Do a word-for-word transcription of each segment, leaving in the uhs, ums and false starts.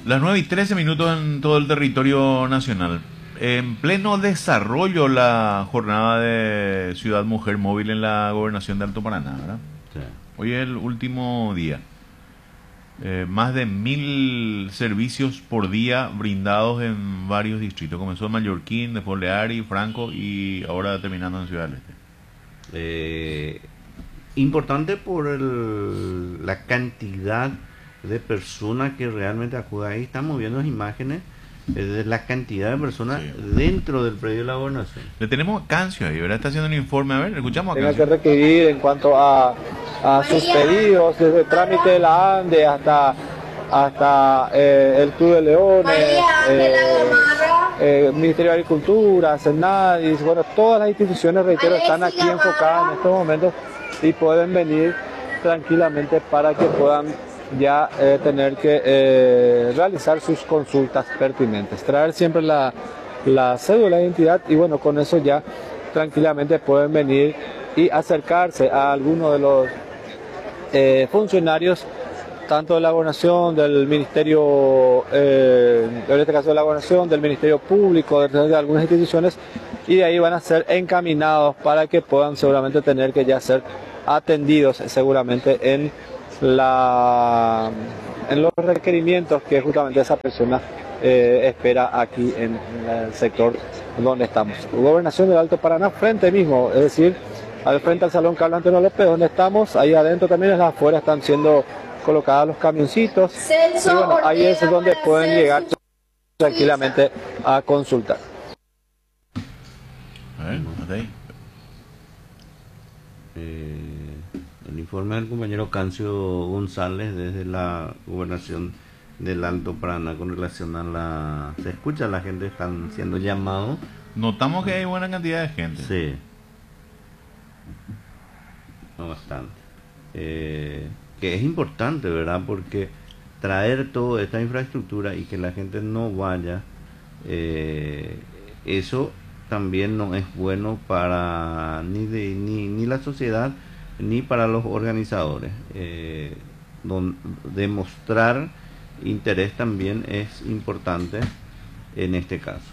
Las nueve y trece minutos en todo el territorio nacional. En pleno desarrollo la jornada de Ciudad Mujer Móvil en la gobernación de Alto Paraná, ¿verdad? Sí. Hoy es el último día. Eh, más de mil servicios por día brindados en varios distritos. Comenzó en Mallorquín, después Leari, Franco y ahora terminando en Ciudad del Este. Eh, importante por el, la cantidad de personas que realmente acuden ahí. Estamos viendo las imágenes eh, de la cantidad de personas Sí. dentro del predio de la gobernación. Le tenemos a Cancio ahí, ¿verdad? Está haciendo un informe. A ver, escuchamos a Tenga que Cancio. requerir en cuanto a, a sus pedidos, desde el trámite de la ANDE hasta, hasta eh, el Club de Leones, eh, eh, Ministerio de Agricultura, Senadis, bueno, todas las instituciones, reitero, están aquí enfocadas en estos momentos y pueden venir tranquilamente para que puedan ya eh, tener que eh, realizar sus consultas pertinentes, traer siempre la, la cédula de identidad y bueno, con eso ya tranquilamente pueden venir y acercarse a alguno de los eh, funcionarios tanto de la gobernación, del ministerio, eh, en este caso de la gobernación, del ministerio público, de, de algunas instituciones, y de ahí van a ser encaminados para que puedan seguramente tener que ya ser atendidos seguramente en la en los requerimientos que justamente esa persona eh, espera aquí en, en el sector donde estamos. Gobernación del Alto Paraná, frente mismo, es decir, al frente al Salón Carlos Antonio López, donde estamos, ahí adentro también, afuera están siendo colocados los camioncitos, y bueno, ahí es donde pueden llegar tranquilamente a consultar. A ver, hasta ahí. Eh, el informe del compañero Cancio González desde la gobernación del Alto Paraná con relación a la... Se escucha, la gente están siendo llamados. Notamos que hay buena cantidad de gente. Sí. No, bastante. Eh, que es importante, ¿verdad? Porque traer toda esta infraestructura y que la gente no vaya, eh, eso también no es bueno para ni, de, ni, ni la sociedad ni para los organizadores. Eh, don, demostrar interés también es importante en este caso.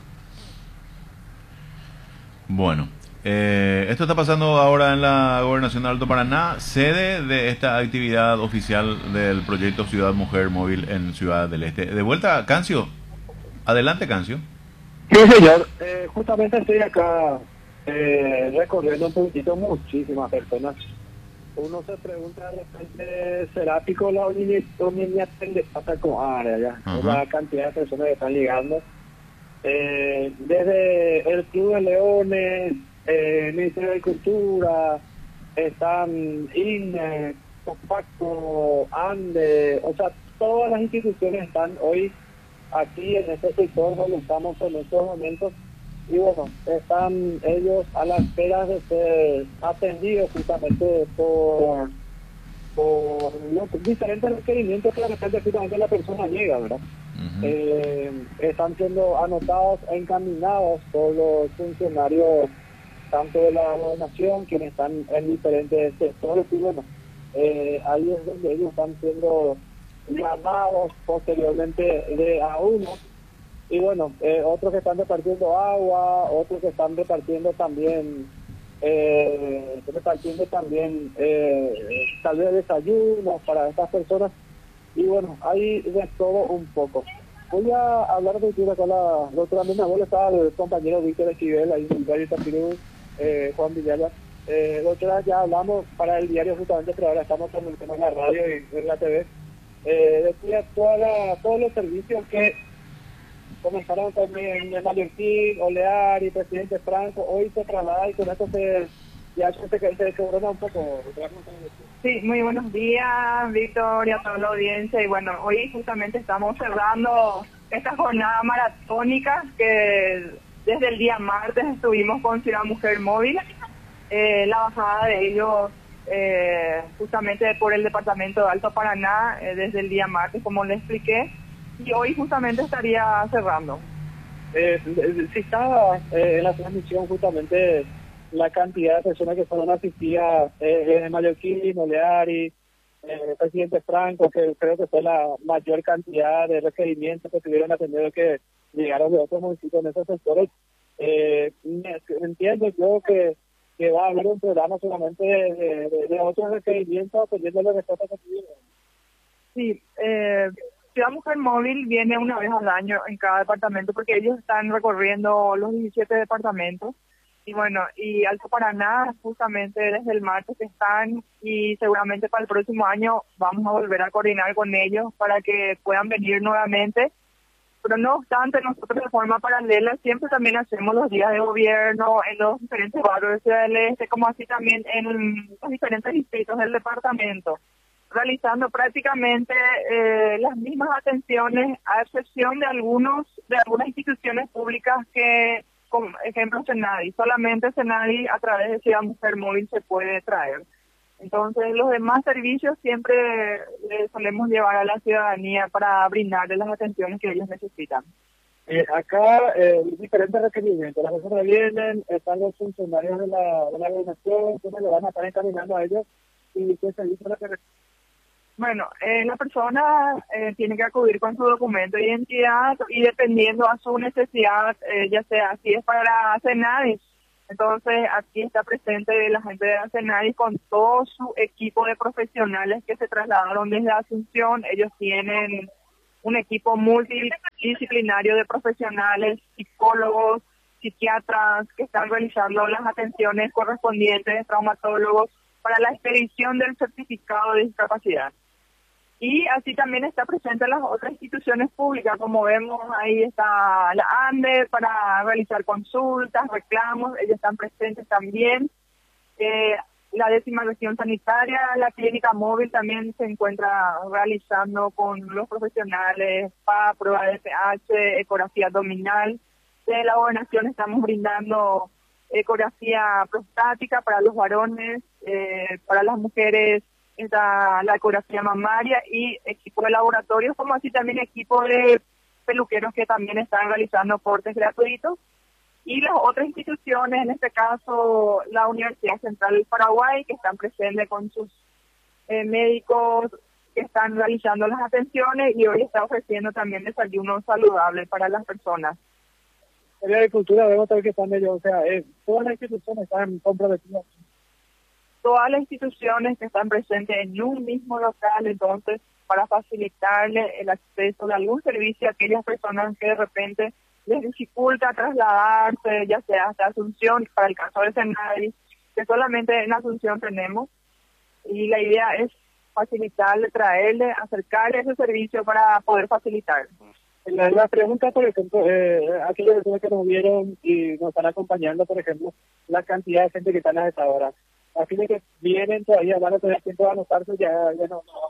Bueno, eh, esto está pasando ahora en la Gobernación de Alto Paraná, sede de esta actividad oficial del proyecto Ciudad Mujer Móvil en Ciudad del Este. De vuelta, Cancio. Adelante, Cancio. Sí, señor. Eh, justamente estoy acá eh, recorriendo un poquitito muchísimas personas. Uno se pregunta de repente, ¿será pico la unidad de pata con área ya? Ajá. La cantidad de personas que están llegando. Eh, desde el Club de Leones, eh, Ministerio de Agricultura, están I N E, Compacto, ANDE, o sea, todas las instituciones están hoy aquí en este sector donde estamos en estos momentos y bueno, están ellos a la espera de ser atendidos justamente por, por los diferentes requerimientos que de repente justamente la persona llega, ¿verdad? Uh-huh. Eh, están siendo anotados e encaminados por los funcionarios tanto de la gobernación, quienes están en diferentes sectores y bueno, eh, ahí es donde ellos están siendo llamados posteriormente de a uno y bueno, eh, otros que están repartiendo agua, otros que están repartiendo también eh, repartiendo también eh, tal vez desayunos para estas personas y bueno, hay de todo un poco. Voy a hablar de tiro con la doctora Mina Bola, está el compañero Víctor Esquivel, ahí en el diario Tapirú, eh, Juan Villala. Eh, doctora, ya hablamos para el diario justamente, pero ahora estamos con el tema en la radio y en la T V. Eh, decía toda la, todos los servicios que comenzaron también en Mallorquín, Olear y Presidente Franco, hoy se traslada y con esto se, ya se, se, se corona un poco. Sí, muy buenos días, Víctor, y a toda la audiencia. Y bueno, hoy justamente estamos cerrando esta jornada maratónica que desde el día martes estuvimos con Ciudad Mujer Móvil. Eh, la bajada de ellos eh, justamente por el departamento de Alto Paraná eh, desde el día martes, como le expliqué, y hoy justamente estaría cerrando. Eh, si está eh, en la transmisión justamente la cantidad de personas que fueron asistidas eh, en Mallorquín, Oleari, eh, presidente Franco, que creo que fue la mayor cantidad de requerimientos que tuvieron atendido que llegaron de otros municipios en esos sectores. Eh, entiendo yo que, que va a haber un programa solamente de, de, de otros requerimientos atendiendo las respuestas que tuvieron. Sí, eh, Ciudad Mujer Móvil viene una vez al año en cada departamento porque ellos están recorriendo los diecisiete departamentos. Y bueno, y Alto Paraná justamente desde el martes están y seguramente para el próximo año vamos a volver a coordinar con ellos para que puedan venir nuevamente. Pero no obstante, nosotros de forma paralela siempre también hacemos los días de gobierno en los diferentes barrios de Ciudad del Este, como así también en los diferentes distritos del departamento, realizando prácticamente eh, las mismas atenciones, a excepción de algunos de algunas instituciones públicas que, como ejemplo, Senadi. Solamente Senadi a través de Ciudad Mujer Móvil se puede traer. Entonces, los demás servicios siempre le solemos llevar a la ciudadanía para brindarles las atenciones que ellos necesitan. Eh, acá, eh, diferentes requerimientos. Las personas vienen, están los funcionarios de la, de la gobernación, que le van a estar encaminando a ellos y qué servicio es lo que. Bueno, eh, la persona eh, tiene que acudir con su documento de identidad y dependiendo a su necesidad, eh, ya sea si es para Senadi. Entonces, aquí está presente la gente de Senadi con todo su equipo de profesionales que se trasladaron desde Asunción. Ellos tienen un equipo multidisciplinario de profesionales, psicólogos, psiquiatras, que están realizando las atenciones correspondientes, traumatólogos, para la expedición del certificado de discapacidad. Y así también está presente las otras instituciones públicas, como vemos ahí está la ANDE para realizar consultas, reclamos, ellos están presentes también. Eh, la décima región sanitaria, la clínica móvil también se encuentra realizando con los profesionales P A, prueba de P H, ecografía abdominal. De la gobernación estamos brindando ecografía prostática para los varones, eh, para las mujeres está la ecografía mamaria y equipo de laboratorio, como así también equipo de peluqueros que también están realizando cortes gratuitos. Y las otras instituciones, en este caso la Universidad Central del Paraguay, que están presentes con sus eh, médicos que están realizando las atenciones y hoy está ofreciendo también desayuno saludable para las personas. En la agricultura vemos también que están ellos, o sea, eh, todas las instituciones están comprometidas. Todas las instituciones que están presentes en un mismo local, entonces, para facilitarle el acceso de algún servicio a aquellas personas que de repente les dificulta trasladarse, ya sea hasta Asunción, para el caso de Senadi, que solamente en Asunción tenemos, y la idea es facilitarle, traerle, acercarle ese servicio para poder facilitar. La, la pregunta, por ejemplo, eh, aquellas personas que nos vieron y nos están acompañando, por ejemplo, la cantidad de gente que están a esta hora. Así de que vienen todavía, van a tener tiempo de anotarse, ya, ya no. no.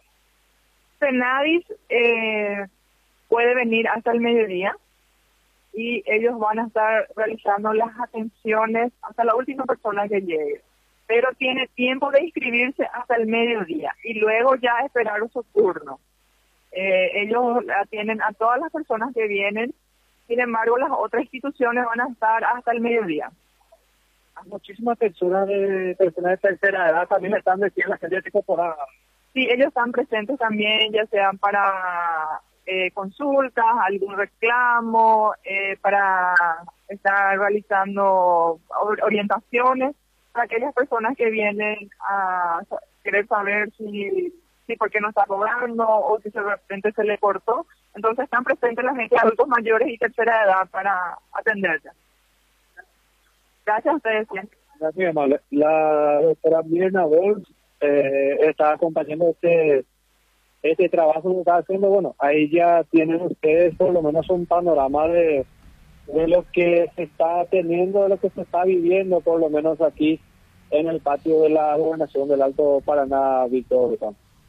Senadis eh, puede venir hasta el mediodía y ellos van a estar realizando las atenciones hasta la última persona que llegue. Pero tiene tiempo de inscribirse hasta el mediodía y luego ya esperar su turno. Eh, ellos atienden a todas las personas que vienen, sin embargo las otras instituciones van a estar hasta el mediodía. Muchísimas personas de personas de tercera edad también están metidas en la gente tipo por ahí. Sí, ellos están presentes también, ya sean para eh, consultas, algún reclamo, eh, para estar realizando or orientaciones para aquellas personas que vienen a querer saber si, si por qué no está cobrando o si de repente se le cortó. Entonces están presentes la gente de adultos mayores y tercera edad para atenderse. Gracias a ustedes siempre. Gracias, amable. La doctora Mirna Bols eh, está acompañando este este trabajo que está haciendo. Bueno, ahí ya tienen ustedes por lo menos un panorama de, de lo que se está teniendo, de lo que se está viviendo, por lo menos aquí en el patio de la gobernación del Alto Paraná, Víctor.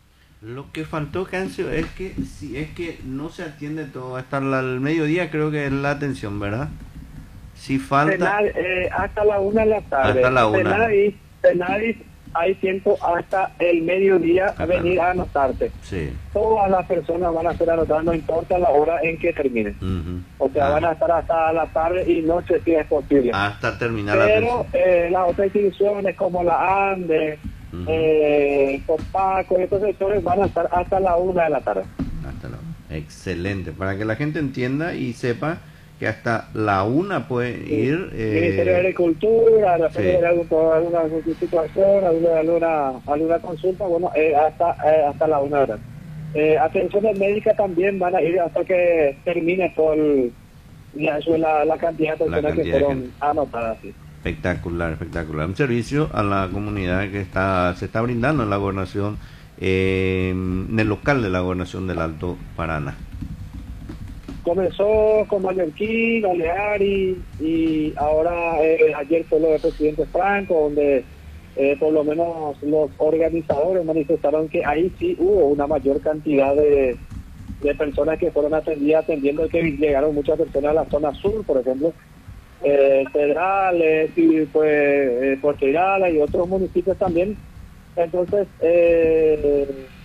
Lo que faltó, Cancio, es que si es que no se atiende todo hasta el mediodía, creo que es la atención, ¿verdad? Si falta... Senadi, eh, hasta la una de la tarde. Hasta la una. Senadi, Senadi, hay tiempo hasta el mediodía a venir a anotarte. Sí. Todas las personas van a estar anotando, no importa la hora en que terminen. Uh-huh. O sea, ah. van a estar hasta la tarde y noche si es posible. Hasta terminar Pero, la atención. Pero eh, las otras instituciones como la ANDE, Ujú. eh, Copaco y estos sectores van a estar hasta la una de la tarde. Hasta la una. Excelente. Para que la gente entienda y sepa que hasta la una puede ir. Sí. Ministerio de Eh, Agricultura, de sí. alguna, alguna situación, alguna, alguna, alguna consulta, bueno, eh, hasta, eh, hasta la una hora. Eh, atenciones médicas también van a ir hasta que termine todo el, la, la, la cantidad de La personas cantidad que de fueron gente. anotadas. Sí. Espectacular, espectacular. Un servicio a la comunidad que está se está brindando en la gobernación, eh, en el local de la gobernación del Alto Paraná. Comenzó con Mallorquín, Baleari y ahora eh, ayer fue lo del presidente Franco, donde eh, por lo menos los organizadores manifestaron que ahí sí hubo una mayor cantidad de, de personas que fueron atendidas, atendiendo que llegaron muchas personas a la zona sur, por ejemplo, eh, Pedrales, y pues eh, Puerto Irala y otros municipios también. Entonces, eh,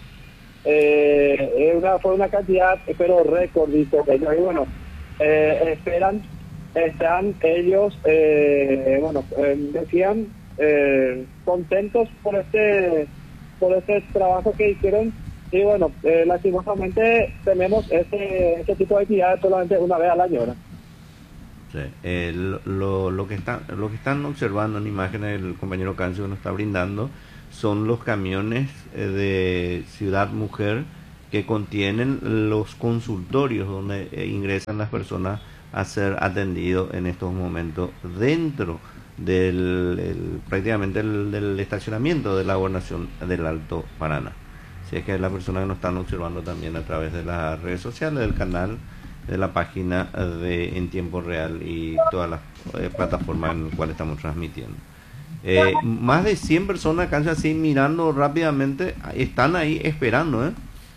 eh, una, fue una cantidad, pero récord, dice ellos. Y bueno, eh, esperan, están ellos, eh, bueno, eh, decían, eh, contentos por este, por este trabajo que hicieron. Y bueno, eh, lastimosamente tenemos ese, ese tipo de actividades solamente una vez al año, ¿verdad? Sí. Eh, lo, lo, lo que están, lo que están observando en imágenes, el compañero Cancio que nos está brindando, son los camiones eh, de Ciudad Mujer que contienen los consultorios donde eh, ingresan las personas a ser atendidos en estos momentos dentro del el, prácticamente el, del estacionamiento de la gobernación del Alto Paraná. Si es que las personas que nos están observando también a través de las redes sociales, del canal, de la página de En Tiempo Real y todas las eh, plataformas en las cuales estamos transmitiendo. Eh, más de cien personas casi así mirando rápidamente, están ahí esperando, ¿eh?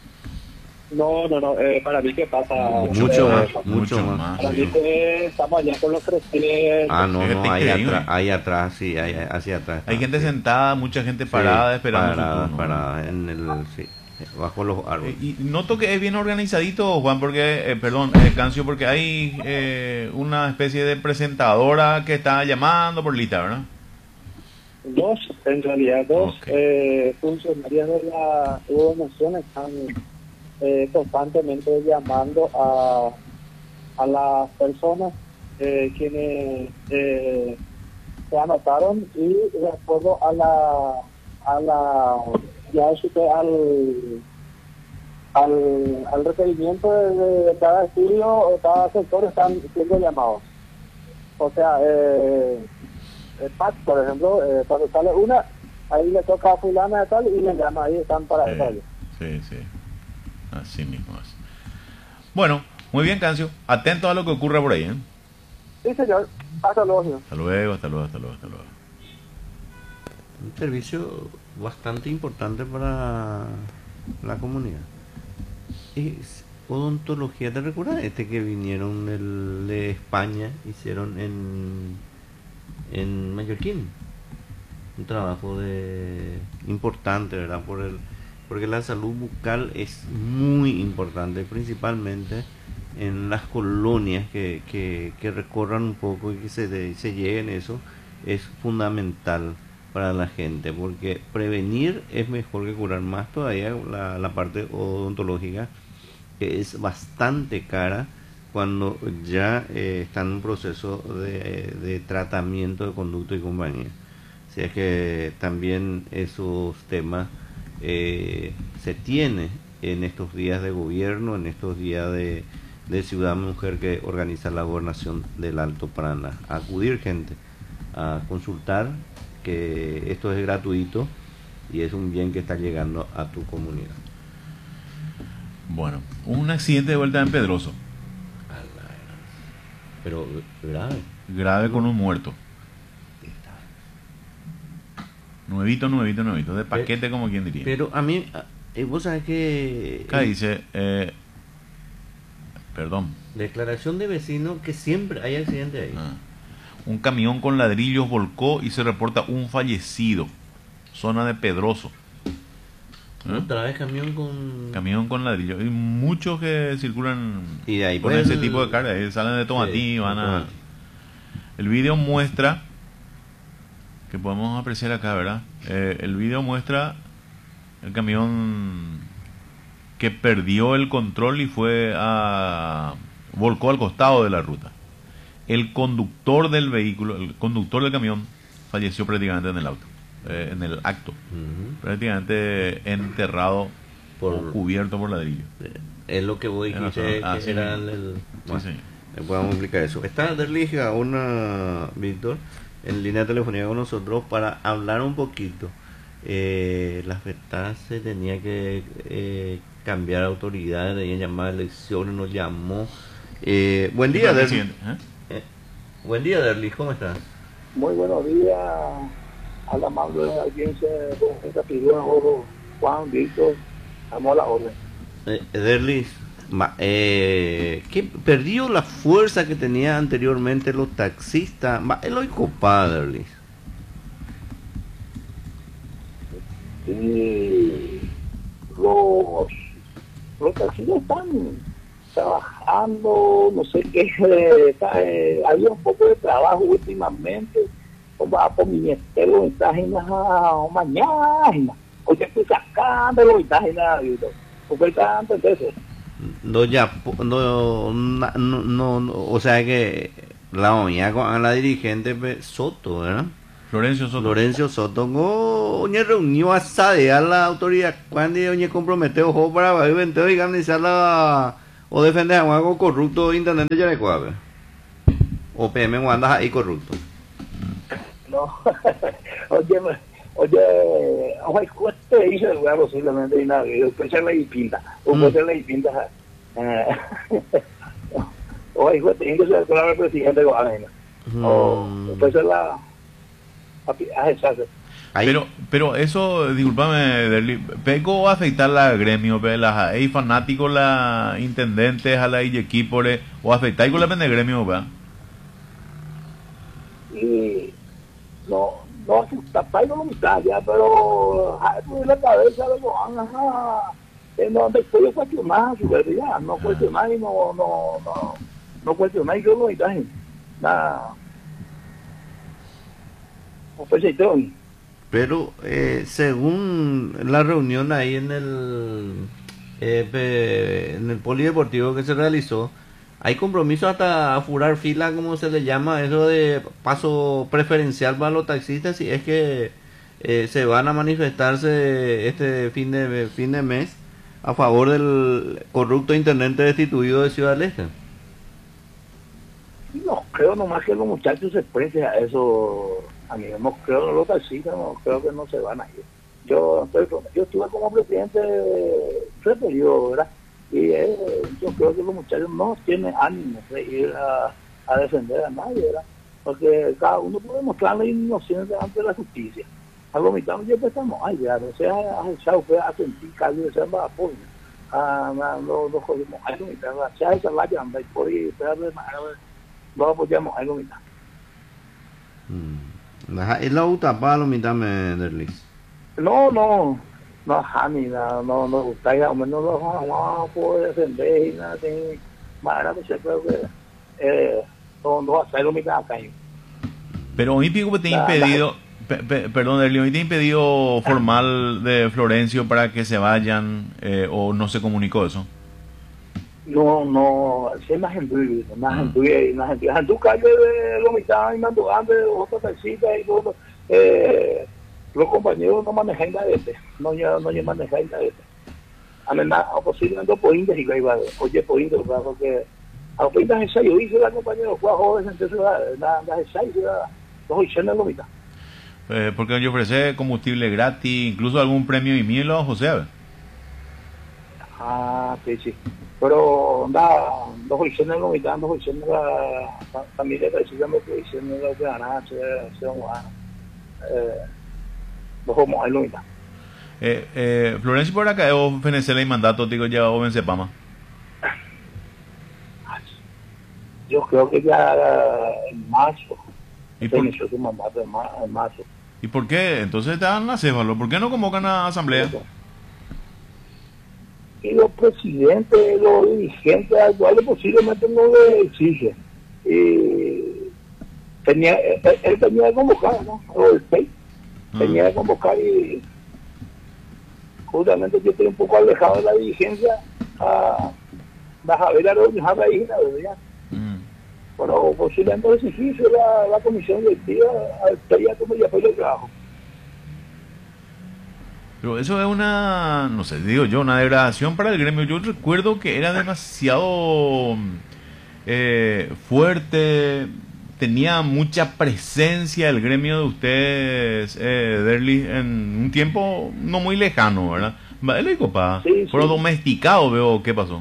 No, no, no, eh, para mí que pasa Mucho eh, más, pasa. mucho más. Para sí. mí que estamos allá con los crecientes. Ah, no, no, Fíjate, ahí increíble. atrás, ahí atrás, sí, ahí, hacia atrás. Hay está, gente sí. sentada, mucha gente parada Sí, esperando parada, su turno. parada en el, sí, bajo los árboles. Eh, y noto que es bien organizadito, Juan, porque, eh, perdón, eh, Cancio, porque hay eh, una especie de presentadora que está llamando por lista, ¿verdad? Dos, en realidad, dos Ok. eh, funcionarios de la gobernación están eh, constantemente llamando a, a las personas eh, quienes eh, se anotaron y de acuerdo a la a la ya supe al al, al requerimiento de, de- de cada estudio o cada sector están siendo llamados. O sea, eh, el P A C, por ejemplo, eh, cuando sale una, ahí le toca a fulana de tal y le llama, ahí están para Sí, eso. sí, sí. Así mismo es. Bueno, muy bien, Cancio. Atento a lo que ocurra por ahí, ¿eh? Sí, señor. Hasta luego, señor. Hasta luego, hasta luego, hasta luego, hasta luego. Un servicio bastante importante para la comunidad. Es odontología. ¿Te recuerdas este que vinieron del- de España? Hicieron en, en Mallorquín. Un trabajo de importante, ¿verdad? Por el, porque la salud bucal es muy importante, principalmente en las colonias que, que, que recorran un poco y que se, de- se lleguen eso, es fundamental para la gente, porque prevenir es mejor que curar, más todavía la, la parte odontológica, que es bastante cara cuando ya eh, está en un proceso de, de tratamiento de conducto y compañía. Si es que también esos temas eh, se tiene en estos días de gobierno, en estos días de, de Ciudad Mujer que organiza la gobernación del Alto Paraná. Acudir gente a consultar, que esto es gratuito y es un bien que está llegando a tu comunidad. Bueno, un accidente de vuelta en Pedroso. Pero grave. Grave con un muerto. Nuevito, nuevito, nuevito. De paquete, como quien diría. Pero a mí, eh, vos sabés que... Acá dice, eh, perdón, Declaración de vecino que siempre hay accidente ahí. ah, un camión con ladrillos volcó y se reporta un fallecido. Zona de Pedroso. ¿Eh? Otra vez camión con... Camión con ladrillos. Hay muchos que circulan Y de ahí con pues ese el- tipo de carga. eh, Salen de Tomatí, Sí, van a... Tomatí. El video muestra que podemos apreciar acá, ¿verdad? Eh, el video muestra el camión que perdió el control y fue a... volcó al costado de la ruta. El conductor del vehículo, el conductor del camión, falleció prácticamente en el auto, eh, en el acto. Uh-huh. Prácticamente enterrado por, o cubierto por ladrillo. Es lo que vos dijiste, ah, que sí, era el... el bueno, sí, podemos explicar eso. Está Derlich una Víctor, en línea telefónica con nosotros para hablar un poquito. Eh, la FETAS se tenía que eh, cambiar autoridades, tenía llamar a elecciones, nos llamó. Eh, buen día, Derlich. ¿Eh? Eh, buen día, Derlich, ¿cómo estás? Muy buenos días a la amable audiencia de esta figura, Juan, Víctor, amo la orden. Eh, Derlich, eh, que perdió la fuerza que tenía anteriormente los taxistas. Es lo incapaz, Derlich. Y los, los taxistas están trabajando, no sé qué, está, eh, había un poco de trabajo últimamente, como a por ministerio de páginas mañana, hoy estoy sacando y páginas, porque está antes de eso. No, ya, no, no, no, no, o sea que la oña con la dirigente Soto, ¿verdad? Florencio Soto. Florencio Soto, no, oña reunió a Sade a la autoridad, cuando oña comprometió ojo para vender y organizar la o defender a algo corrupto intendente de Yarecoa, o P M Wanda ahí corrupto. No, oye, oye, oye, ¿cuánto hizo el lugar posiblemente y nada? Después se le pinta, después se le pinta. Oye, ¿cuánto hizo el lugar presidente de Guadalajara? O después se la... Pero, pero eso, discúlpame, ¿pego va a afectar la gremio, las hay fanáticos, la intendentes, a la I equipo, o afectar con la pende gremio, ¿verdad? Y no, no asusta, no lo mitad ya, pero en la cabeza de los ajá, no te puedo cuestionar su verdad, no cuestionar y no, no, no, no cuestionar y yo no mitad, nada. Pero eh, según la reunión ahí en el eh, en el polideportivo que se realizó, hay compromiso hasta a furar fila, como se le llama, eso de paso preferencial para los taxistas, si es que eh, se van a manifestarse este fin de fin de mes a favor del corrupto intendente destituido de Ciudad del Este. No creo nomás que los muchachos se expresen a eso. A mí no creo que los taxistas, no creo que no se van a ir. Yo, yo estuve como presidente de tres periodos, ¿verdad? Y eh, yo creo que los muchachos no tienen ánimo de ir a, a defender a nadie, ¿verdad? Porque cada uno puede mostrar la inocencia ante la justicia. A lo mitad siempre estamos ahí, ¿verdad? O sea, a echar fue a sentir callo de ser apoyo. A no lo jodimos a lo mitad, ¿verdad? O sea, esa la llama y por ahí, no apoyamos a lo mitad. ¿Es la utapa lo mitad me Derlich? No, no, no, Jani, no, no, no gusta, ya, no lo vamos a poder defender y nada, más pues yo creo que eh, no, no va a ser lo mitad acá. Pero hoy pico te ha impedido, pe, pe, perdón, Derlich, hoy te ha impedido formal de Florencio para que se vayan eh, o no se comunicó eso. No, no, si es más en Twitter, más en Twitter, más en Twitter. En tu calle de lo mitad y mando antes de otras taxitas y todo, eh, los compañeros no manejan la este, no no no manejan la este. A mí nada, posiblemente por Indes y iba, oye por Indes, porque a los Indes ensayo dice la compañera, fue a joder, entonces nada, las ensayos, los hicieron lo mitad. Eh, porque yo ofrece combustible gratis, incluso algún premio y mielo, José. Ah, sí, sí. Pero nada, dos hicieron lo mitad, dos hicieron la familia precisamente que hicieron lo que ganan, se se van dos como hay lo mitad. Eh, eh, Florencio por acá o Venezuela y mandato digo ya o Venezuela. Yo creo que ya en marzo. ¿Y por qué? Su mandato en, mar, en marzo. ¿Y por qué? Entonces están a céfalo. ¿Por qué no convocan a asamblea? Y los presidentes, los dirigentes actuales posiblemente no le exigen. Y tenía, él, él tenía que convocar, ¿no? O el P E I, mm. tenía que convocar y justamente yo estoy un poco alejado de la dirigencia a a ver a la hija, ¿verdad? Mm. Pero posiblemente exigirse la, la comisión directiva al P E I como ya fue el trabajo. Pero eso es una, no sé, digo yo, una degradación para el gremio. Yo recuerdo que era demasiado eh, fuerte, tenía mucha presencia el gremio de ustedes, eh, Derli, en un tiempo no muy lejano, ¿verdad? Vale, copa, sí, sí. Fueron domesticados, veo, ¿qué pasó?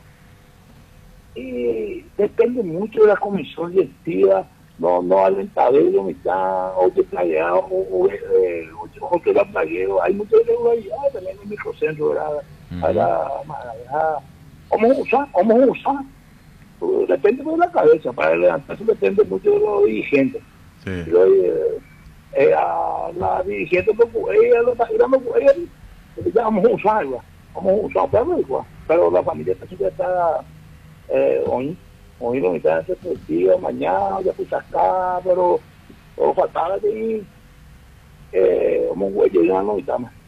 Y depende mucho de la comisión directiva. No, no al tabelo, mitad, otro plagueado, otro la plagueo. Hay muchas irregularidades también en el microcentro, ¿verdad? Uh-huh. Ahora, vamos a usar, vamos a usar. Depende de la cabeza, para levantarse depende mucho de los dirigentes. Sí. Pero, eh, eh, a la dirigente, ella, ella, ella, vamos a usar, ¿verdad? Vamos a usar, pero, igual. Pero la familia está eh, hoy. Hoy lo mitad de ese mañana, ya puse acá, pero todo faltaba de eh, como un güey ya no mitad más.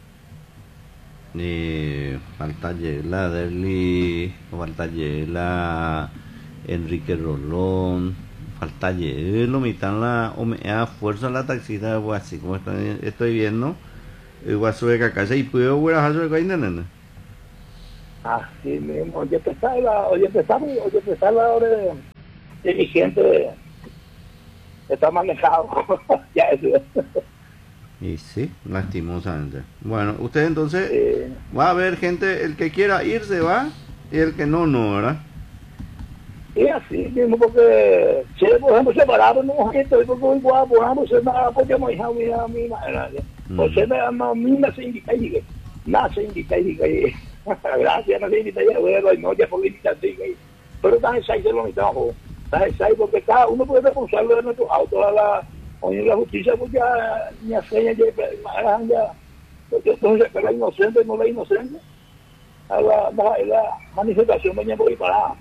Y falta la Derli, falta la Enrique Rolón, falta lo mitad la o me da fuerza la taxista o así como estoy, estoy viendo, igual sube que acá y puedo ver a hacer que nena. Así mismo, oye, empezar la, oye, empezar, oye, empezar la hora de dirigente está manejado, ya eso es. Y sí, lastimosamente. Bueno, usted entonces sí. Va a haber gente, el que quiera ir se va y el que no, no, ¿verdad? Y así mismo, porque si por ejemplo separado, no es porque igual, por ejemplo, se me apoyamos a mi a mi madre, pues se me a mí me se indica y nace indica y gracias, no se invita ya, bueno, no, ya por invitación, pero estás en seis de lo mitad, estás en seis porque cada uno puede responsable de nuestro auto, a la, oye, la justicia, pues ya, ni hace, ya, ya, entonces, que la inocente, no la inocente, a la, la, la manifestación venía por ahí parada.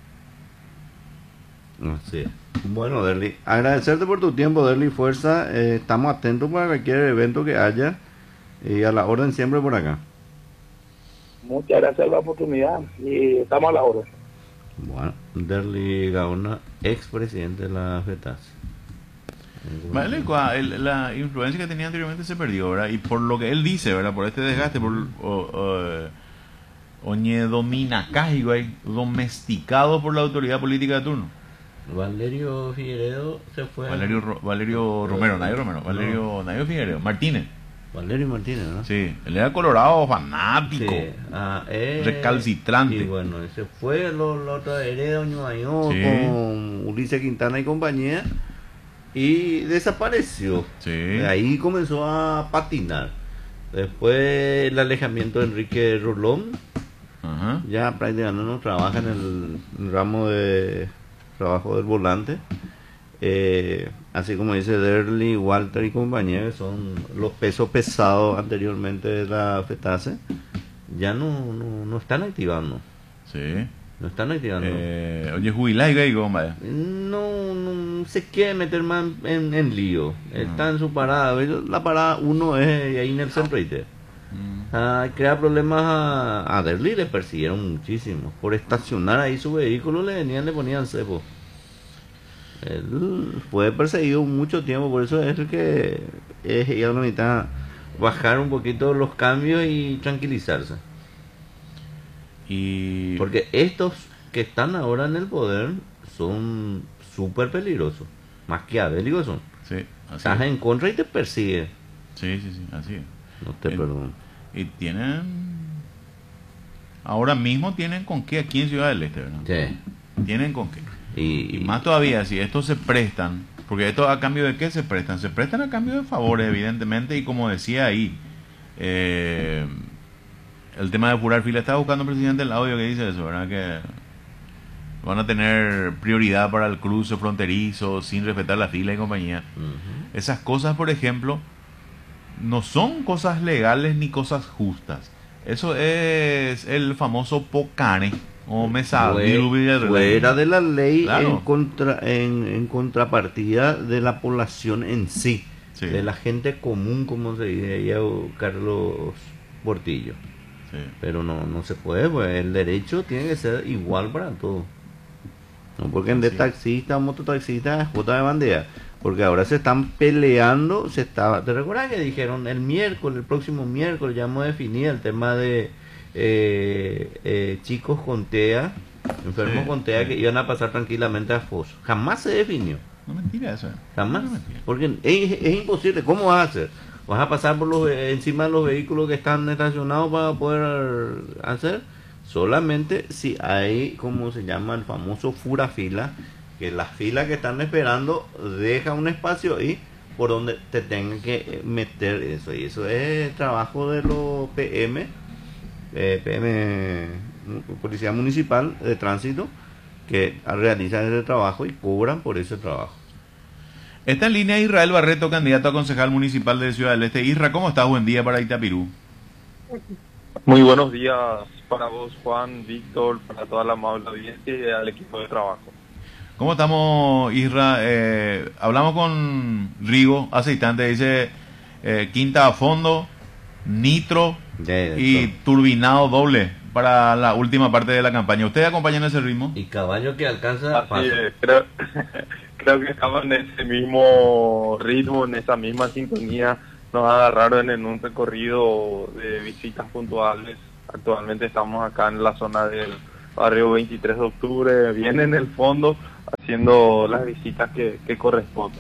Así es. Bueno, Derli, agradecerte por tu tiempo, Derli, fuerza, eh, estamos atentos para cualquier evento que haya y a la orden siempre por acá. Muchas gracias por la oportunidad y estamos a la hora. Bueno, Derli Gaona, expresidente de la FETAS. Vale, la influencia que tenía anteriormente se perdió, ¿verdad? Y por lo que él dice, ¿verdad? Por este desgaste, por oñe domina güey, domesticado por la autoridad política de turno. Valerio Figueredo se fue. Valerio, Ro, Valerio Romero, Nayo Romero, Valerio, no. Nayo Figueredo, Martínez. Valerio Martínez, ¿no? Sí, él era colorado, fanático, sí. ah, eh, recalcitrante. Y bueno, ese fue lo, lo otro hereda Ñuayó sí. Con Ulises Quintana y compañía y desapareció. Sí. Ahí comenzó a patinar. Después el alejamiento de Enrique Rolón. Ajá. Ya prácticamente no trabaja en el, el ramo de trabajo del volante. Eh, así como dice Derli, Walter y compañía, que son los pesos pesados anteriormente de la FETASE, ya no, no, no están activando. Sí. No están activando. Eh, oye, jubilá y gay, no, no se quiere meter más en, en lío. Está en su parada. La parada uno es ahí en el centro. ¿sí? Ah, crea problemas a, a Derli, le persiguieron muchísimo. Por estacionar ahí su vehículo, le venían, le ponían cepo. Él fue perseguido mucho tiempo, por eso es el que es, ella necesita bajar un poquito los cambios y tranquilizarse. Y porque estos que están ahora en el poder son súper peligrosos, maquiavélicos son. Sí, así estás es. En contra y te persigue. Sí, sí, sí, así es. No te el, perdono. Y tienen, ahora mismo tienen con qué aquí en Ciudad del Este, ¿verdad? Sí. Tienen con qué. Y, y más todavía, si estos se prestan, porque esto a cambio de qué se prestan, se prestan a cambio de favores, evidentemente, y como decía ahí, eh, el tema de apurar fila, estaba buscando, presidente, el audio que dice eso, ¿verdad? Que van a tener prioridad para el cruce fronterizo sin respetar la fila y compañía. Uh-huh. Esas cosas, por ejemplo, no son cosas legales ni cosas justas. Eso es el famoso pocane, O Mesa Fue- Dilu Villarreal. fuera de la ley Claro. en, contra, en, en contrapartida de la población en sí, Sí. de la gente común, como se diría Carlos Portillo. Sí. Pero no, no se puede, pues el derecho tiene que ser igual para todos. No porque de Sí. taxista o mototaxista es cuota de bandera. Porque ahora se están peleando, se estaba, ¿te recuerdas que dijeron el miércoles, el próximo miércoles ya vamos a definir el tema de eh, eh, chicos con T E A, enfermos Sí, con T E A sí. que iban a pasar tranquilamente a foso? Jamás se definió, No mentira eso. jamás. No mentira. Porque es, es imposible, ¿cómo vas a hacer? ¿Vas a pasar por los ve- encima de los vehículos que están estacionados para poder hacer? Solamente si hay, como se llama, el famoso furafila, que la fila que están esperando deja un espacio ahí por donde te tengan que meter eso. Y eso es trabajo de los P M, eh, P M, Policía Municipal de Tránsito, que realizan ese trabajo y cobran por ese trabajo. Está en línea Israel Barreto, candidato a concejal municipal de Ciudad del Este. Isra, ¿cómo estás? Buen día para Itapirú. Muy buenos días para vos, Juan, Víctor, para toda la amable audiencia y al equipo de trabajo. ¿Cómo estamos, Isra? Eh, hablamos con Rigo hace instante, dice eh, quinta a fondo, nitro Ya, ya, y eso. turbinado doble para la última parte de la campaña. ¿Ustedes acompañan ese ritmo? Y caballo que alcanza Así paso. es, creo, creo que estamos en ese mismo ritmo, en esa misma sintonía. Nos agarraron en un recorrido de visitas puntuales. Actualmente estamos acá en la zona del barrio veintitrés de octubre, bien en el fondo, haciendo las visitas que, que corresponden.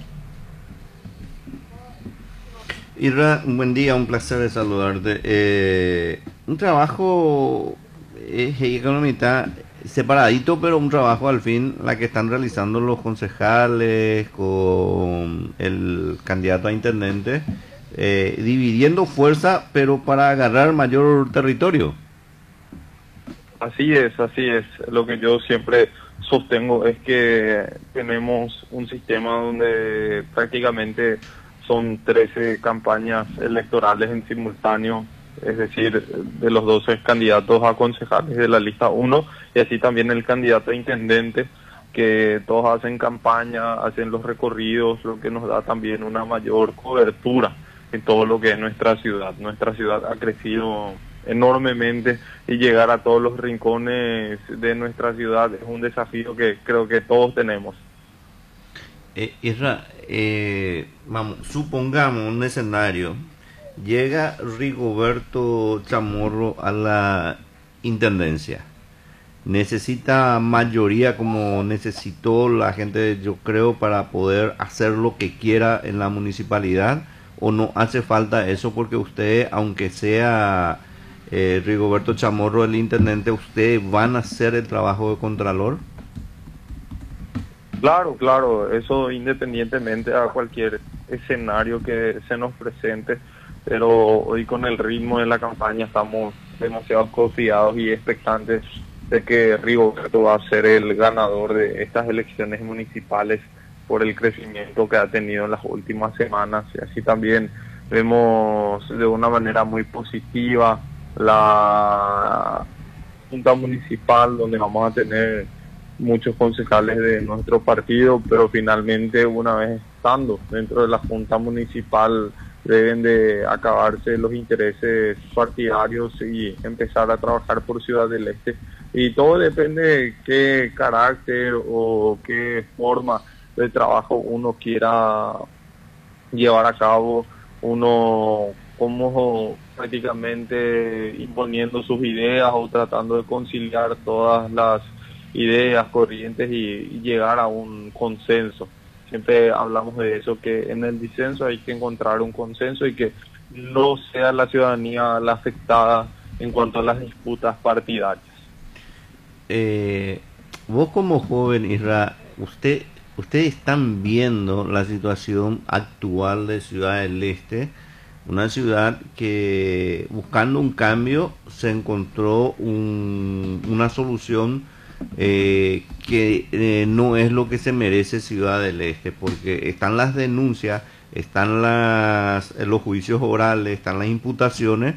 Irra, un buen día, un placer de saludarte. Eh, un trabajo eh, económica separadito, pero un trabajo al fin, la que están realizando los concejales con el candidato a intendente, eh, dividiendo fuerza, pero para agarrar mayor territorio. Así es, así es. Lo que yo siempre sostengo es que tenemos un sistema donde prácticamente son trece campañas electorales en simultáneo, es decir, de los doce candidatos a concejales de la lista uno, y así también el candidato a intendente, que todos hacen campaña, hacen los recorridos, lo que nos da también una mayor cobertura en todo lo que es nuestra ciudad. Nuestra ciudad ha crecido enormemente y llegar a todos los rincones de nuestra ciudad es un desafío que creo que todos tenemos. Eh, Isra, eh, vamos, supongamos un escenario, llega Rigoberto Chamorro a la intendencia, necesita mayoría como necesitó la gente, yo creo, para poder hacer lo que quiera en la municipalidad, o no hace falta eso porque usted, aunque sea eh, Rigoberto Chamorro el intendente, ustedes van a hacer el trabajo de contralor. Claro, claro, eso independientemente a cualquier escenario que se nos presente, pero hoy con el ritmo de la campaña estamos demasiado confiados y expectantes de que Rigoberto va a ser el ganador de estas elecciones municipales por el crecimiento que ha tenido en las últimas semanas. Y así también vemos de una manera muy positiva la Junta Municipal, donde vamos a tener muchos concejales de nuestro partido, pero finalmente una vez estando dentro de la Junta Municipal deben de acabarse los intereses partidarios y empezar a trabajar por Ciudad del Este. Y todo depende de qué carácter o qué forma de trabajo uno quiera llevar a cabo, uno como prácticamente imponiendo sus ideas o tratando de conciliar todas las ideas, corrientes y, y llegar a un consenso. Siempre hablamos de eso, que en el disenso hay que encontrar un consenso y que no sea la ciudadanía la afectada en cuanto a las disputas partidarias. Eh, vos como joven, Isra, usted, ustedes están viendo la situación actual de Ciudad del Este, una ciudad que buscando un cambio se encontró un, una solución eh, que eh, no es lo que se merece Ciudad del Este, porque están las denuncias, están las, los juicios orales, están las imputaciones,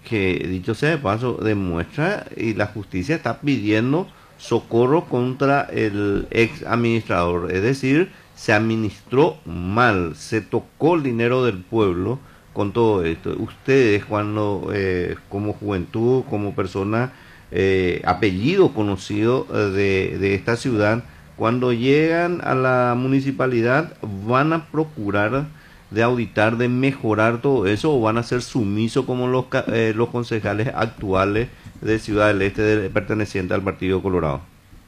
que dicho sea de paso, demuestra y la justicia está pidiendo socorro contra el ex administrador, es decir, se administró mal, se tocó el dinero del pueblo con todo esto. Ustedes, cuando eh, como juventud, como persona, eh, apellido conocido eh, de, de esta ciudad, cuando llegan a la municipalidad, ¿van a procurar de auditar, de mejorar todo eso, o van a ser sumisos como los, eh, los concejales actuales de Ciudad del Este de, pertenecientes al Partido Colorado?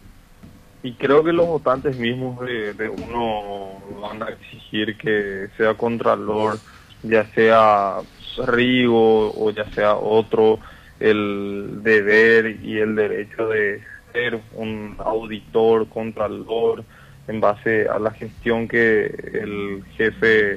Y creo que los votantes mismos de, de uno van a exigir que sea contralor, ya sea Rigo o ya sea otro, el deber y el derecho de ser un auditor, contralor, en base a la gestión que el jefe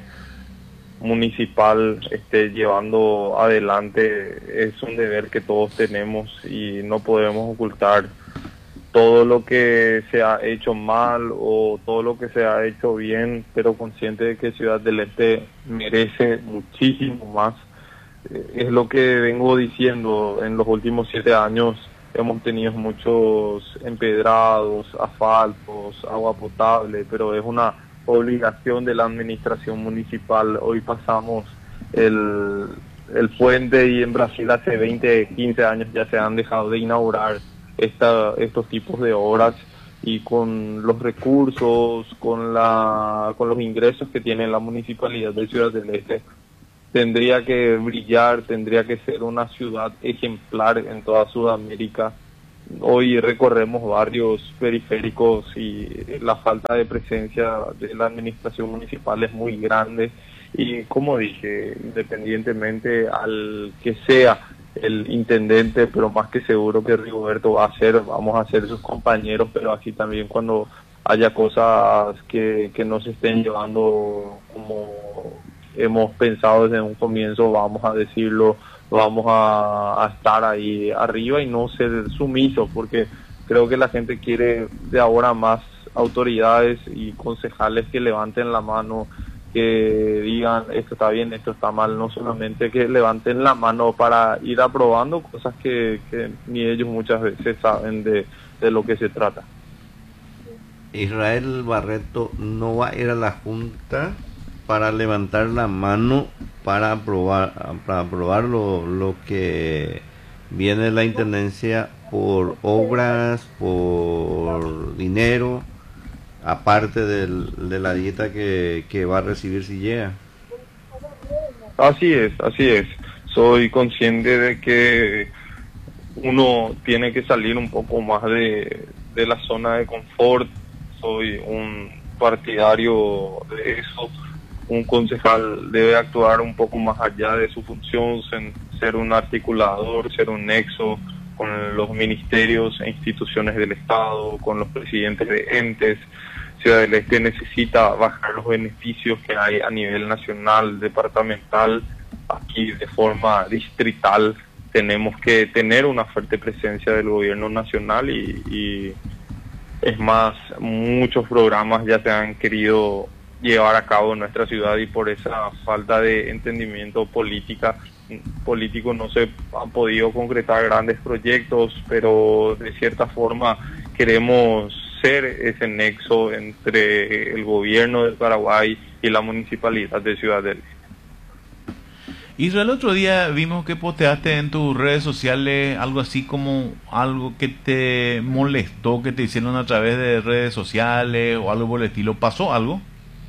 municipal esté llevando adelante. Es un deber que todos tenemos y no podemos ocultar todo lo que se ha hecho mal o todo lo que se ha hecho bien, pero consciente de que Ciudad del Este merece muchísimo más. Eh, es lo que vengo diciendo. En los últimos siete años hemos tenido muchos empedrados, asfaltos, agua potable, pero es una obligación de la administración municipal. Hoy pasamos el, el puente y en Brasil hace veinte, quince años ya se han dejado de inaugurar esta, estos tipos de obras, y con los recursos, con la con los ingresos que tiene la municipalidad de Ciudad del Este, tendría que brillar, tendría que ser una ciudad ejemplar en toda Sudamérica. Hoy recorremos barrios periféricos y la falta de presencia de la administración municipal es muy grande, y como dije, independientemente al que sea el intendente, pero más que seguro que Rigoberto va a ser, vamos a ser sus compañeros, pero así también cuando haya cosas que, que no se estén llevando como hemos pensado desde un comienzo, vamos a decirlo, vamos a, a estar ahí arriba y no ser sumisos, porque creo que la gente quiere de ahora más autoridades y concejales que levanten la mano, que digan esto está bien, esto está mal, no solamente que levanten la mano para ir aprobando cosas que, que ni ellos muchas veces saben de, de lo que se trata. Israel Barreto no va a ir a la Junta para levantar la mano para aprobar para aprobar lo, lo que viene de la Intendencia por obras, por dinero, aparte del, de la dieta que, que va a recibir si llega. Así es, así es. Soy consciente de que uno tiene que salir un poco más de, de la zona de confort. Soy un partidario de eso. Un concejal debe actuar un poco más allá de su función, ser un articulador, ser un nexo con los ministerios e instituciones del Estado, con los presidentes de entes. Ciudad del Este necesita bajar los beneficios que hay a nivel nacional, departamental. Aquí de forma distrital tenemos que tener una fuerte presencia del gobierno nacional, y, y es más, muchos programas ya se han querido llevar a cabo en nuestra ciudad, y por esa falta de entendimiento política político no se han podido concretar grandes proyectos, pero de cierta forma queremos ser ese nexo entre el gobierno del Paraguay y la municipalidad de Ciudad del Este. Israel, el otro día vimos que posteaste en tus redes sociales algo así como algo que te molestó, que te hicieron a través de redes sociales o algo por el estilo. ¿Pasó algo?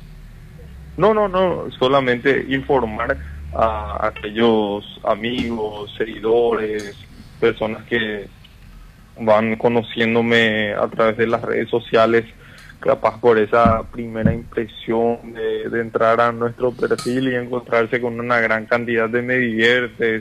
No, no, no, solamente informar a aquellos amigos, seguidores, personas que van conociéndome a través de las redes sociales, capaz por esa primera impresión de, de entrar a nuestro perfil y encontrarse con una gran cantidad de me diviertes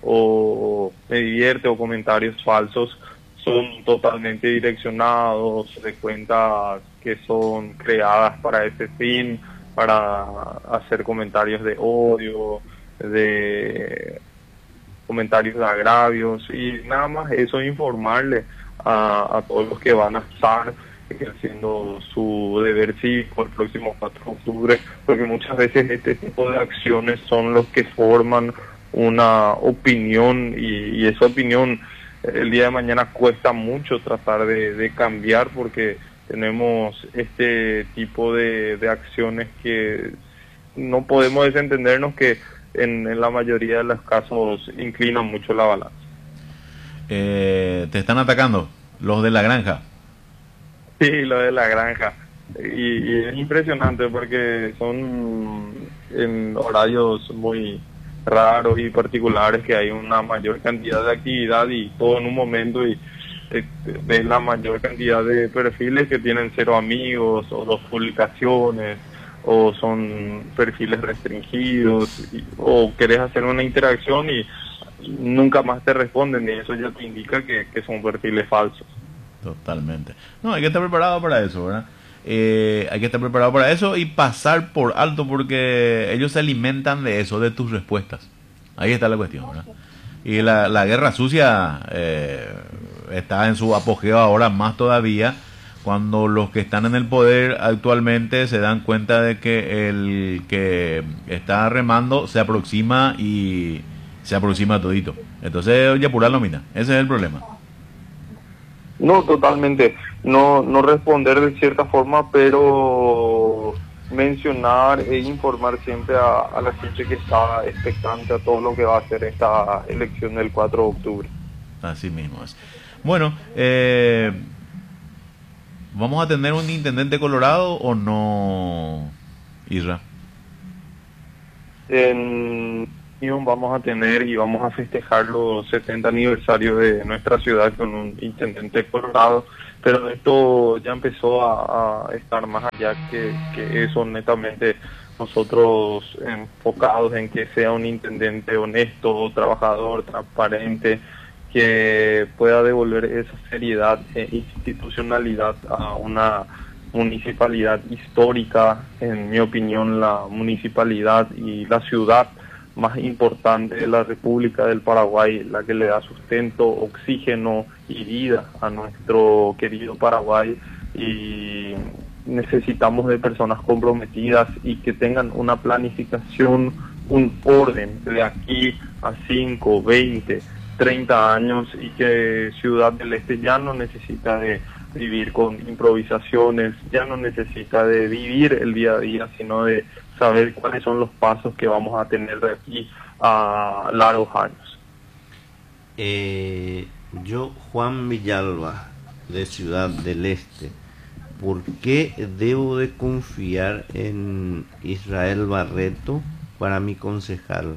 o me divierte o comentarios falsos. Son totalmente direccionados de cuentas que son creadas para ese fin, para hacer comentarios de odio, de comentarios de agravios, y nada más eso, informarle a, a todos los que van a estar ejerciendo su deber cívico el próximo cuatro de octubre, porque muchas veces este tipo de acciones son los que forman una opinión y, y esa opinión el día de mañana cuesta mucho tratar de, de cambiar porque tenemos este tipo de, de acciones que no podemos desentendernos que en, en la mayoría de los casos inclinan mucho la balanza. Eh, te están atacando los de la granja. Sí, lo de la granja. Y, y es impresionante porque son en horarios muy raros y particulares que hay una mayor cantidad de actividad y todo en un momento y eh, ves la mayor cantidad de perfiles que tienen cero amigos o dos publicaciones o son perfiles restringidos y, o querés hacer una interacción y nunca más te responden y eso ya te indica que, que son perfiles falsos. Totalmente. No, hay que estar preparado para eso, ¿verdad? Eh, hay que estar preparado para eso y pasar por alto porque ellos se alimentan de eso, de tus respuestas. Ahí está la cuestión, ¿verdad? Y la, la guerra sucia eh, está en su apogeo ahora más todavía cuando los que están en el poder actualmente se dan cuenta de que el que está remando se aproxima y se aproxima todito. Entonces, oye, pura nómina. Ese es el problema. No, totalmente. No, no responder de cierta forma, pero mencionar e informar siempre a, a la gente que está expectante a todo lo que va a ser esta elección del cuatro de octubre. Así mismo es. Bueno, eh, ¿vamos a tener un intendente colorado o no, Isra? En vamos a tener y vamos a festejar los setenta aniversarios de nuestra ciudad con un intendente colorado, pero esto ya empezó a, a estar más allá que, que eso. Netamente nosotros enfocados en que sea un intendente honesto, trabajador, transparente, que pueda devolver esa seriedad e institucionalidad a una municipalidad histórica, en mi opinión la municipalidad y la ciudad más importante de la República del Paraguay, la que le da sustento, oxígeno y vida a nuestro querido Paraguay, y necesitamos de personas comprometidas y que tengan una planificación, un orden de aquí a cinco, veinte, treinta años, y que Ciudad del Este ya no necesita de vivir con improvisaciones, ya no necesita de vivir el día a día, sino de saber cuáles son los pasos que vamos a tener de aquí a largos años. Eh, yo, Juan Villalba, de Ciudad del Este, ¿por qué debo de confiar en Israel Barreto para mi concejal?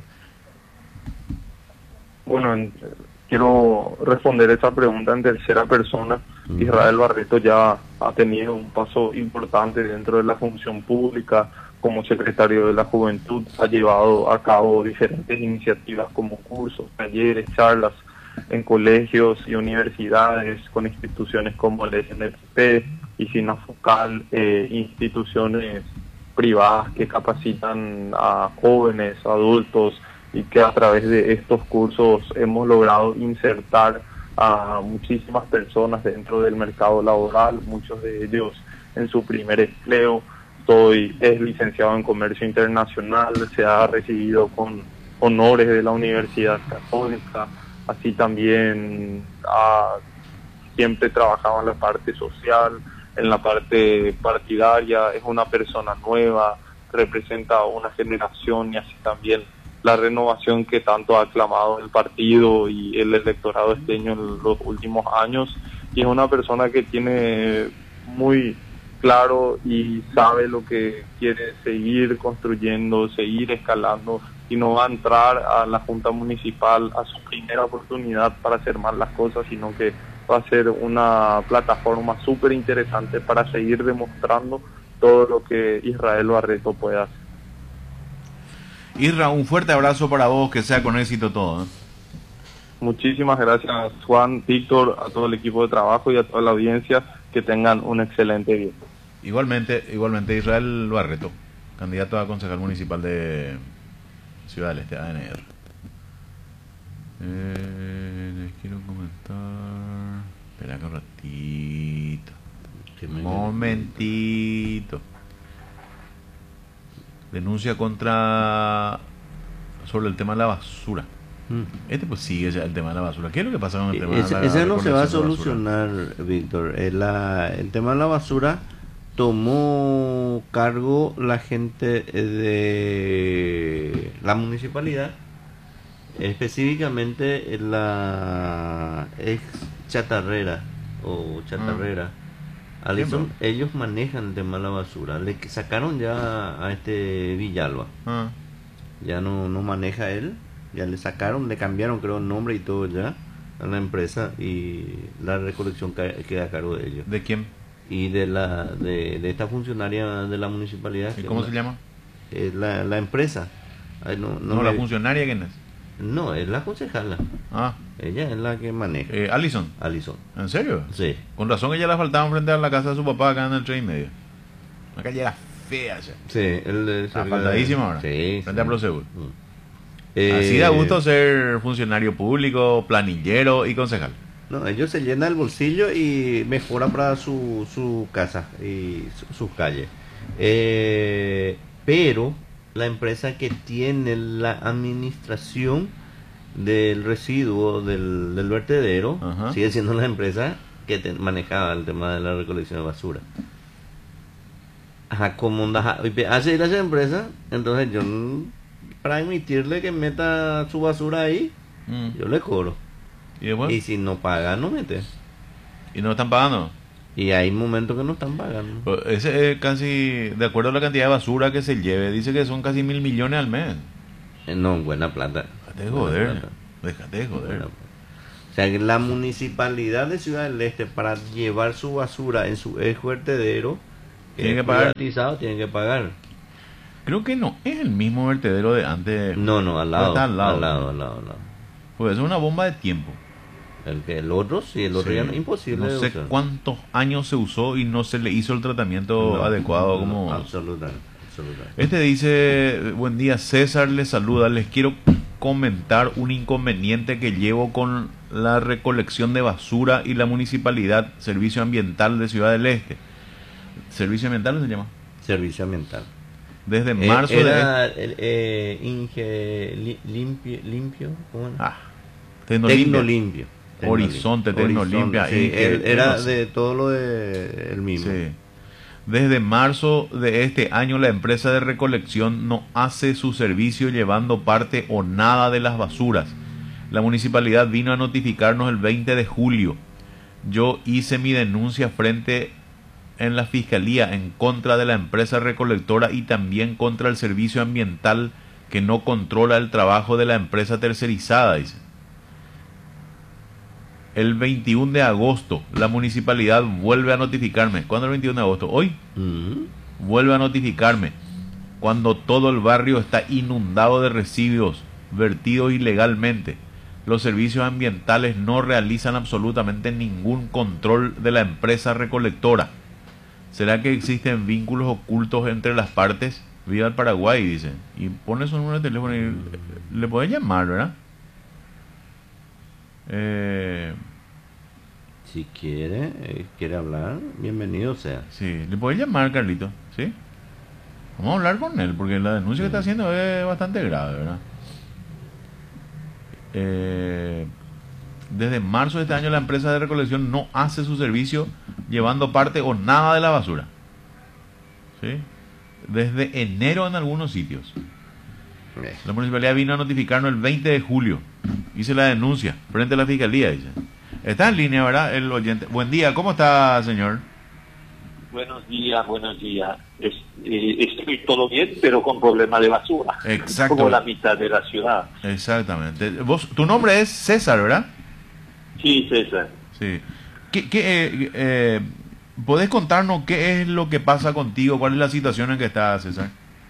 Bueno, en, quiero responder esa pregunta en tercera persona. Uh-huh. Israel Barreto ya ha tenido un paso importante dentro de la función pública. Como secretario de la Juventud ha llevado a cabo diferentes iniciativas como cursos, talleres, charlas en colegios y universidades con instituciones como el S N P P y SINAFOCAL, eh, instituciones privadas que capacitan a jóvenes, adultos, y que a través de estos cursos hemos logrado insertar a muchísimas personas dentro del mercado laboral, muchos de ellos en su primer empleo. Soy, es licenciado en Comercio Internacional, se ha recibido con honores de la Universidad Católica, así también ha siempre trabajado en la parte social, en la parte partidaria, es una persona nueva, representa una generación y así también la renovación que tanto ha aclamado el partido y el electorado esteño en los últimos años, y es una persona que tiene muy claro y sabe lo que quiere seguir construyendo, seguir escalando, y no va a entrar a la Junta Municipal a su primera oportunidad para hacer mal las cosas, sino que va a ser una plataforma súper interesante para seguir demostrando todo lo que Israel Barreto puede hacer. Isra, un fuerte abrazo para vos, que sea con éxito todo, ¿eh? Muchísimas gracias, Juan, Víctor, a todo el equipo de trabajo y a toda la audiencia, que tengan un excelente día. Igualmente, igualmente Israel Barreto, candidato a concejal municipal de Ciudad del Este, A N R. Eh, les quiero comentar... Espera un ratito. Un momentito. Denuncia contra sobre el tema de la basura. Mm. Este pues sigue el tema de la basura. ¿Qué es lo que pasa con el tema ese, de la ese no se va a recolección solucionar, Víctor. El, la, el tema de la basura tomó cargo la gente de la municipalidad, específicamente la ex chatarrera o chatarrera. Ah. Alison, ellos manejan el tema de la basura. Le sacaron ya a este Villalba. Ah. Ya no, no maneja él. Ya le sacaron, le cambiaron creo el nombre y todo ya a la empresa, y la recolección queda a cargo de ellos. ¿De quién? Y de la de, de esta funcionaria de la municipalidad. ¿Y cómo se la, llama? Es la, la empresa. Ay, no, no, no me, la funcionaria, ¿quién es? No, es la concejala. Ah. Ella es la que maneja. Eh, Alison. Alison. ¿En serio? Sí. Con razón ella la faltaba frente a la casa de su papá acá en el tren y medio. La calle era fea ya. Sí, el, el está faltadísima ahora. Sí. Frente sí. a Prosegur. Mm. Eh, Así da gusto ser funcionario público, planillero y concejal. No, ellos se llenan el bolsillo y mejoran para su, su casa y su, sus calles. Eh, pero la empresa que tiene la administración del residuo del, del vertedero, ajá, sigue siendo la empresa que te, manejaba el tema de la recolección de basura. Ajá, como hace ir a esa empresa, entonces yo, para admitirle que meta su basura ahí, mm. yo le cobro. ¿Y después? Y si no paga, no mete. ¿Y no están pagando? Y hay momentos que no están pagando. Pero ese es casi, de acuerdo a la cantidad de basura que se lleve, dice que son casi mil millones al mes. Eh, no, buena plata. Déjate de joder. Déjate de joder. O sea, que la municipalidad de Ciudad del Este, para llevar su basura en su ex vertedero, tiene que pagar. Tienen que pagar. Creo que no es el mismo vertedero de antes. No, no, al lado. Está al lado. Al lado, al lado, al lado. Pues es una bomba de tiempo. El que el otro, sí, el otro sí, ya no, imposible. No sé usar. cuántos años se usó y no se le hizo el tratamiento no, adecuado. No, como absolutamente, absolutamente. Este dice, buen día, César les saluda, les quiero comentar un inconveniente que llevo con la recolección de basura y la municipalidad, Servicio Ambiental de Ciudad del Este. ¿Servicio Ambiental se llama? Servicio Ambiental. Desde marzo era de... el, eh, Inge, li, limpio, limpio, ¿cómo era? Ah, Tecnolimpia. Tecnolimpio. Horizonte, Tecnolimpia. Sí, él, era de todo lo de el mismo. Sí. Desde marzo de este año la empresa de recolección no hace su servicio llevando parte o nada de las basuras. La municipalidad vino a notificarnos el veinte de julio. Yo hice mi denuncia frente en la fiscalía en contra de la empresa recolectora y también contra el servicio ambiental que no controla el trabajo de la empresa tercerizada, dice. El veintiuno de agosto la municipalidad vuelve a notificarme. ¿Cuándo el veintiuno de agosto? Hoy. Uh-huh. Vuelve a notificarme cuando todo el barrio está inundado de residuos vertidos ilegalmente. Los servicios ambientales no realizan absolutamente ningún control de la empresa recolectora. ¿Será que existen vínculos ocultos entre las partes? Viva el Paraguay, dice. Y pone su número de teléfono y le puede llamar, ¿verdad? Eh, si quiere, eh, quiere hablar, bienvenido sea. Sí, le puede llamar, Carlito, ¿sí? Vamos a hablar con él, porque la denuncia sí. que está haciendo es bastante grave, ¿verdad? Eh, desde marzo de este año la empresa de recolección no hace su servicio llevando parte o nada de la basura. ¿Sí? Desde enero en algunos sitios. La municipalidad vino a notificarnos el veinte de julio. Hice la denuncia frente a la fiscalía, dice. Está en línea, ¿verdad? El oyente. Buen día, ¿cómo está, señor? Buenos días, buenos días. Es, eh, estoy todo bien, pero con problema de basura. Exacto. Como la mitad de la ciudad. Exactamente. Vos, tu nombre es César, ¿verdad? Sí, César. Sí. ¿Qué, qué, eh, eh, ¿Podés contarnos qué es lo que pasa contigo? ¿Cuál es la situación en que estás, César?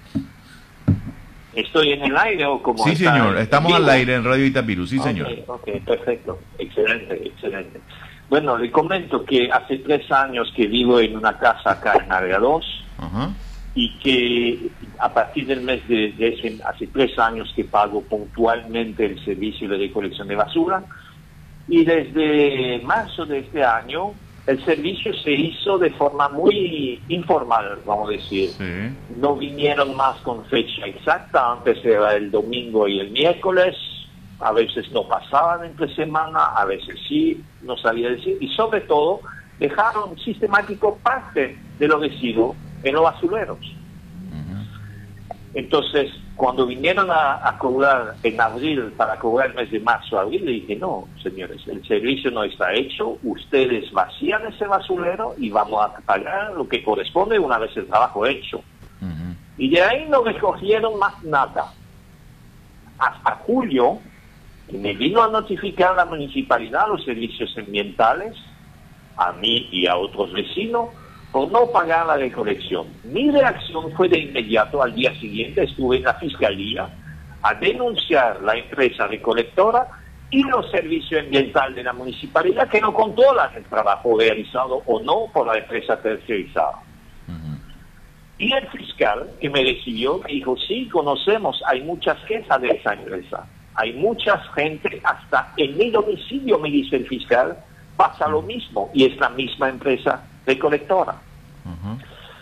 ¿Estoy en el aire o cómo? Sí, está señor. Estamos vivo? al aire en Radio Itapirú. Sí, okay, señor. Ok, perfecto. Excelente, excelente. Bueno, le comento que hace tres años que vivo en una casa acá en Área dos. Ajá. Y que a partir del mes de, de ese, hace tres años que pago puntualmente el servicio de recolección de basura. Y desde marzo de este año el servicio se hizo de forma muy informal, vamos a decir. Sí. No vinieron más con fecha exacta, antes era el domingo y el miércoles, a veces no pasaban entre semana, a veces sí, no sabía decir, y sobre todo dejaron sistemático parte de los residuos en los basureros. Entonces, cuando vinieron a, a cobrar en abril, para cobrar el mes de marzo, abril, le dije, no, señores, el servicio no está hecho, ustedes vacían ese basurero y vamos a pagar lo que corresponde una vez el trabajo hecho. Uh-huh. Y de ahí no recogieron más nada. Hasta julio, me vino a notificar la municipalidad, los servicios ambientales, a mí y a otros vecinos, por no pagar la recolección. Mi reacción fue de inmediato, al día siguiente estuve en la fiscalía a denunciar la empresa recolectora y los servicios ambientales de la municipalidad que no controlan el trabajo realizado o no por la empresa tercerizada. Uh-huh. Y el fiscal que me recibió me dijo, sí, conocemos, hay muchas quejas de esa empresa, hay mucha gente, hasta en mi domicilio, me dice el fiscal, pasa lo mismo, y es la misma empresa recolectora. Uh-huh.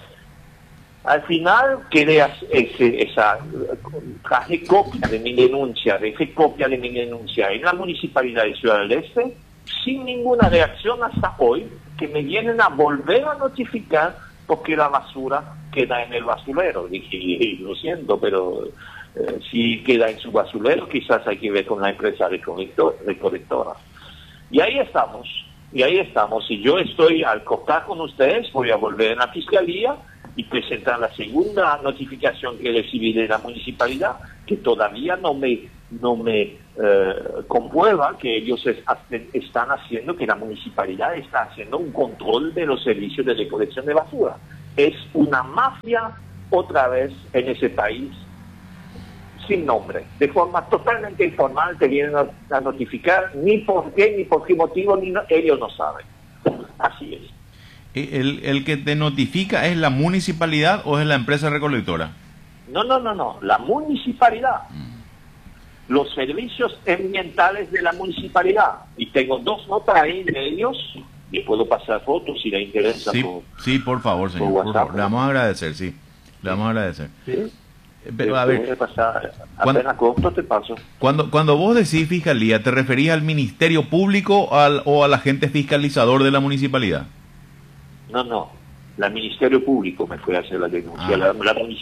Al final quedé ese, esa traje copia de mi denuncia, dejé copia de mi denuncia en la municipalidad de Ciudad del Este, sin ninguna reacción hasta hoy, que me vienen a volver a notificar porque la basura queda en el basurero. Dije, lo siento, pero eh, si queda en su basurero, quizás hay que ver con la empresa recolectora. Y ahí estamos. Y ahí estamos, y yo estoy al contar con ustedes, voy a volver a la fiscalía y presentar la segunda notificación que recibí de la municipalidad, que todavía no me, no me eh, comprueba que ellos es, están haciendo, que la municipalidad está haciendo un control de los servicios de recolección de basura. Es una mafia otra vez en ese país, sin nombre, de forma totalmente informal te vienen a, a notificar, ni por qué, ni por qué motivo, ni no, ellos no saben. Así es. ¿El, ¿El que te notifica es la municipalidad o es la empresa recolectora? No, no, no, no, la municipalidad. Mm. Los servicios ambientales de la municipalidad. Y tengo dos notas ahí de ellos, y puedo pasar fotos si le interesa. Sí, por, sí, por favor, señor. Por por favor. Le vamos a agradecer, sí. Le vamos a agradecer. ¿Sí? Pero, a ver, pasar, apenas corto te paso. Cuando, cuando vos decís fiscalía, ¿te referís al Ministerio Público al, o al agente fiscalizador de la municipalidad? No, no, el Ministerio Público me fue a hacer la denuncia. Ah. La, la